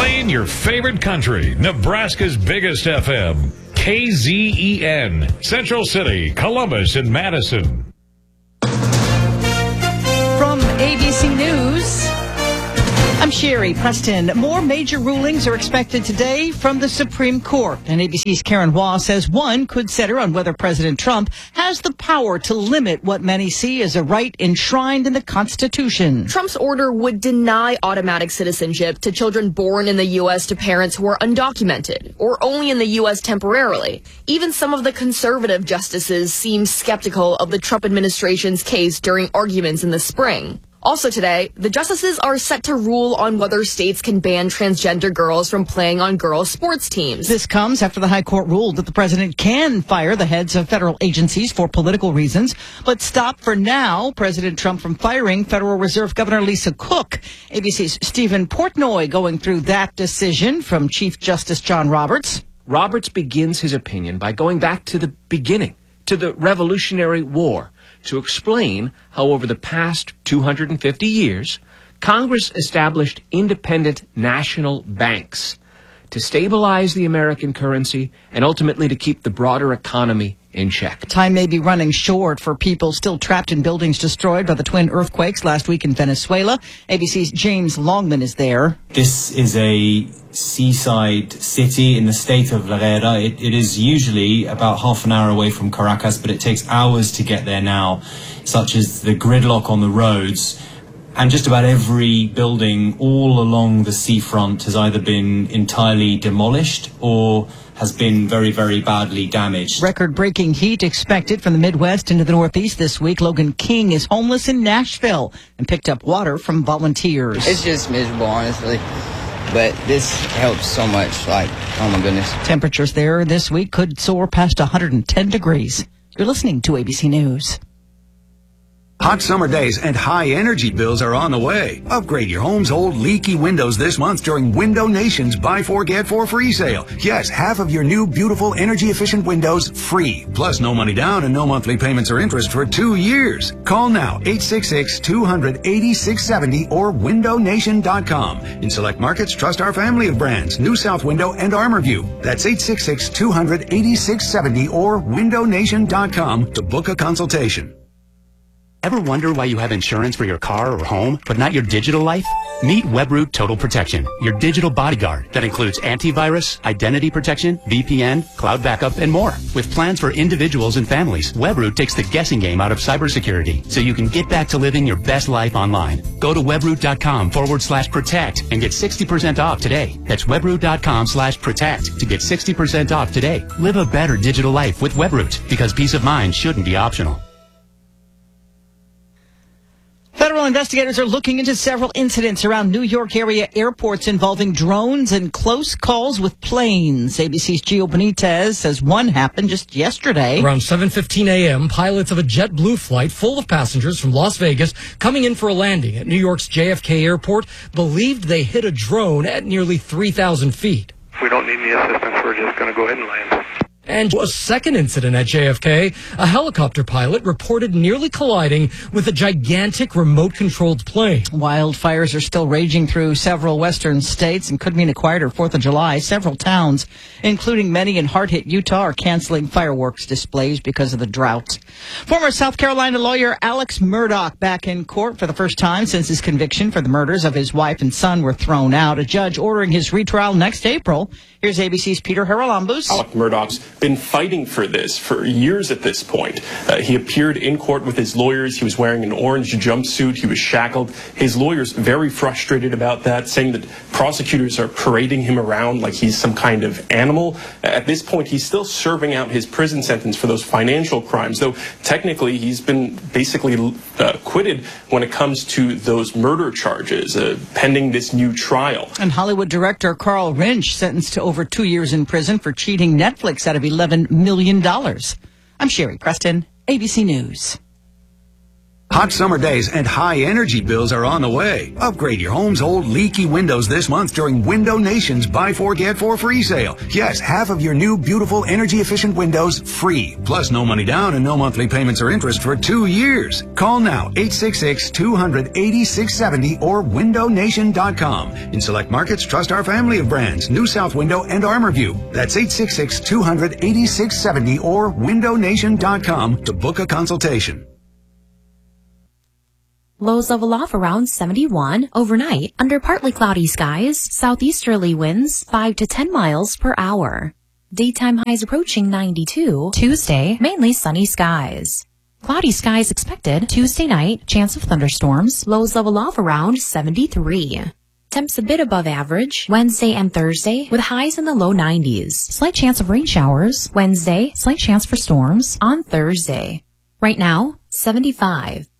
Playing your favorite country, Nebraska's biggest FM, KZEN, Central City, Columbus, and Madison. From ABC News, I'm Sherry Preston. More major rulings are expected today from the Supreme Court. And ABC's Karen Waugh says one could center on whether President Trump has the power to limit what many see as a right enshrined in the Constitution. Trump's order would deny automatic citizenship to children born in the U.S. to parents who are undocumented or only in the U.S. temporarily. Even some of the conservative justices seem skeptical of the Trump administration's case during arguments in the spring. Also today, the justices are set to rule on whether states can ban transgender girls from playing on girls' sports teams. This comes after the High Court ruled that the president can fire the heads of federal agencies for political reasons, but stop for now President Trump from firing Federal Reserve Governor Lisa Cook. ABC's Stephen Portnoy going through that decision from Chief Justice John Roberts. Roberts begins his opinion by going back to the beginning, to the Revolutionary War, to explain how over the past 250 years, Congress established independent national banks to stabilize the American currency and ultimately to keep the broader economy in check. Time may be running short for people still trapped in buildings destroyed by the twin earthquakes last week in Venezuela. ABC's James Longman is there. This is a seaside city in the state of Lerida. It is usually about half an hour away from Caracas, but it takes hours to get there now, such as the gridlock on the roads. And just about every building all along the seafront has either been entirely demolished or has been very, very badly damaged. Record-breaking heat expected from the Midwest into the Northeast this week. Logan King is homeless in Nashville and picked up water from volunteers. It's just miserable, honestly. But this helps so much, like, oh my goodness. Temperatures there this week could soar past 110 degrees. You're listening to ABC News. Hot summer days and high energy bills are on the way. Upgrade your home's old leaky windows this month during Window Nation's Buy 4 Get 4 free sale. Yes, half of your new beautiful energy efficient windows free. Plus no money down and no monthly payments or interest for 2 years. Call now 866-200-8670 or windownation.com. In select markets, trust our family of brands, New South Window and ArmorView. That's 866-200-8670 or windownation.com to book a consultation. Ever wonder why you have insurance for your car or home, but not your digital life? Meet Webroot Total Protection, your digital bodyguard that includes antivirus, identity protection, VPN, cloud backup, and more. With plans for individuals and families, Webroot takes the guessing game out of cybersecurity so you can get back to living your best life online. Go to webroot.com/protect and get 60% off today. That's webroot.com/protect to get 60% off today. Live a better digital life with Webroot because peace of mind shouldn't be optional. Federal investigators are looking into several incidents around New York area airports involving drones and close calls with planes. ABC's Gio Benitez says one happened just yesterday. Around 7:15 a.m., pilots of a JetBlue flight full of passengers from Las Vegas coming in for a landing at New York's JFK Airport believed they hit a drone at nearly 3,000 feet. If we don't need any assistance, we're just going to go ahead and land. And a second incident at JFK, a helicopter pilot reported nearly colliding with a gigantic remote-controlled plane. Wildfires are still raging through several western states and could mean a quieter 4th of July. Several towns, including many in hard-hit Utah, are canceling fireworks displays because of the drought. Former South Carolina lawyer Alex Murdaugh back in court for the first time since his conviction for the murders of his wife and son were thrown out. A judge ordering his retrial next April. Here's ABC's Peter Haralambous. Alex Murdaugh's been fighting for this for years at this point. He appeared in court with his lawyers. He was wearing an orange jumpsuit. He was shackled. His lawyers very frustrated about that, saying that prosecutors are parading him around like he's some kind of animal. At this point, he's still serving out his prison sentence for those financial crimes, though technically he's been basically acquitted when it comes to those murder charges, pending this new trial. And Hollywood director Carl Rinch sentenced to over 2 years in prison for cheating Netflix out of $11 million. I'm Sherry Preston, ABC News. Hot summer days and high energy bills are on the way. Upgrade your home's old leaky windows this month during Window Nation's Buy 4 Get 4 free sale. Yes, half of your new beautiful energy efficient windows free. Plus no money down and no monthly payments or interest for 2 years. Call now 866-200-8670 or windownation.com. In select markets, trust our family of brands, New South Window and ArmorView. That's 866-200-8670 or windownation.com to book a consultation. Lows level off around 71 overnight under partly cloudy skies, southeasterly winds 5 to 10 miles per hour. Daytime highs approaching 92. Tuesday, mainly sunny skies. Cloudy skies expected Tuesday night, chance of thunderstorms. Lows level off around 73. Temps a bit above average Wednesday and Thursday with highs in the low 90s. Slight chance of rain showers Wednesday, slight chance for storms on Thursday. Right now, 75.